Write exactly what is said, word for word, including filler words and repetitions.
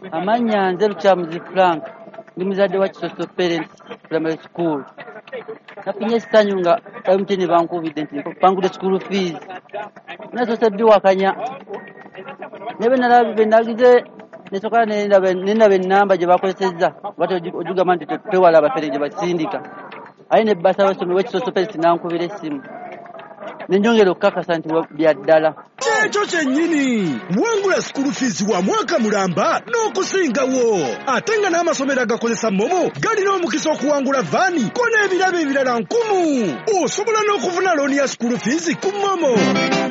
Amanya nze Lukyamuzi Frank ndi muzadde wa Kisoso Parents Primary School. Nafunye essanyu nga M T N bankubidde nti bangudde school fees. Nasoose biwakanya. Ne bwe nalaba bye nagize nesoka nendaba ennamba gye bakozesezza bati ojugamba nti tewala abafere gye basindika. Aye ne basaba essomero w'Ekisoso Parents nankubira essimu. Nenjongera okukakasa nti bya ddala. Ekyo kyennyini wangula school fees wa mwaka mulamba n'okusingawo. Ate nga n'amasomero agakozesa Momo galina omukisa okuwangula vaani ko n'ebirabo ebirala nkumu. Osobola n'okufuna looni ya school fees ku Momo.